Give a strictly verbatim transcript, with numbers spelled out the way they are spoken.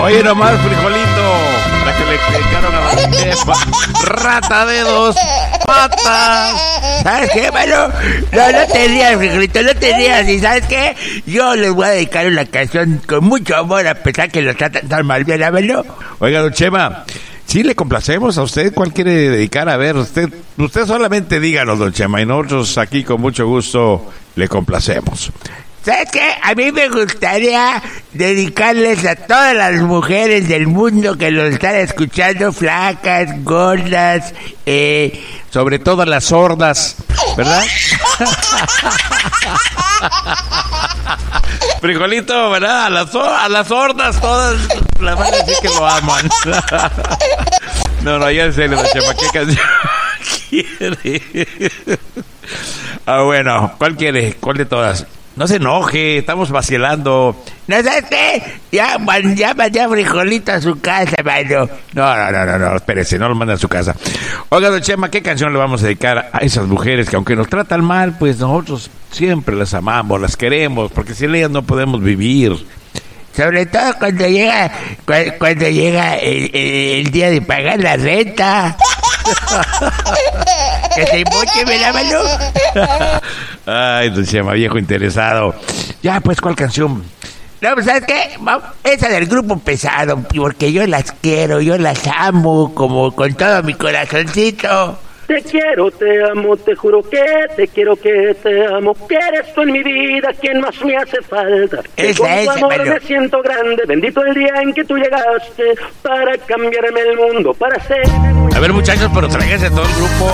Oye, nomás, frijolito, la que le dedicaron a la jefa. Rata de dos patas. ¿Sabes qué, mano? No, no te rías, frijolito, no te rías. ¿Y sabes qué? Yo les voy a dedicar una canción con mucho amor, a pesar que lo tratan tan mal, bien, mano. Oiga, don Chema, sí le complacemos a usted. ¿Cuál quiere dedicar? A ver, usted usted solamente díganos, don Chema, y nosotros aquí con mucho gusto le complacemos. ¿Sabes qué? A mí me gustaría dedicarles a todas las mujeres del mundo que lo están escuchando, flacas, gordas, eh... sobre todo las sordas, ¿verdad? Frijolito, ¿verdad? A las, a las sordas todas las van a decir que lo aman. No, no, ya en serio, don Chema, ¿qué canción quiere? Ah, bueno, ¿cuál quiere? ¿Cuál de todas? No se enoje, estamos vacilando. ¿No sabes qué? Ya, man, ya mandé a Frijolito a su casa, mano. No, no, no, no, no, espérese, no lo manda a su casa. Oiga, don Chema, ¿qué canción le vamos a dedicar a esas mujeres que aunque nos tratan mal, pues nosotros siempre las amamos, las queremos, porque sin ellas no podemos vivir? Sobre todo cuando llega cuando, cuando llega el, el, el día de pagar la renta. Que se moche, me la mano. Ay, don Chema, viejo interesado. Ya, pues, ¿cuál canción? No, pues, ¿sabes qué? Esa del Grupo Pesado, porque yo las quiero, yo las amo, como con todo mi corazoncito. Te quiero, te amo, te juro que te quiero, que te amo, que eres tú en mi vida quien más me hace falta. Que Esa, con esa, tu amor Mario. me siento grande, bendito el día en que tú llegaste para cambiarme el mundo, para ser... A ver, muchachos, pero tráiganse todo el grupo.